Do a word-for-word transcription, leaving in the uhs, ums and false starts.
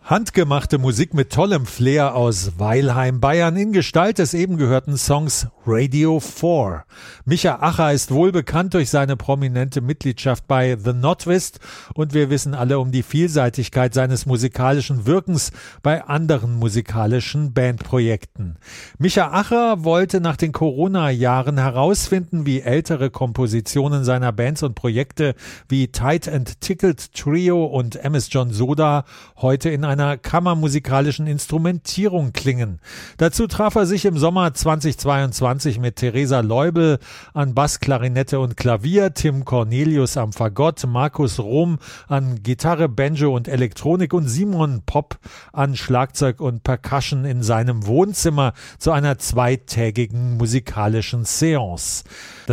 Handgemachte Musik mit tollem Flair aus Weilheim, Bayern in Gestalt des eben gehörten Songs Radio vier. Micha Acher ist wohl bekannt durch seine prominente Mitgliedschaft bei The Notwist und wir wissen alle um die Vielseitigkeit seines musikalischen Wirkens bei anderen musikalischen Bandprojekten. Micha Acher wollte nach den Corona-Jahren herausfinden, wie ältere Kompositionen seiner Bands und Projekte wie Tight and Tickled Trio und M S John Soda heute in einer kammermusikalischen Instrumentierung klingen. Dazu traf er sich im Sommer zweitausendzweiundzwanzig mit Theresa Leubel an Bass, Klarinette und Klavier, Tim Cornelius am Fagott, Markus Rom an Gitarre, Banjo und Elektronik und Simon Popp an Schlagzeug und Percussion in seinem Wohnzimmer zu einer zweitägigen musikalischen Seance.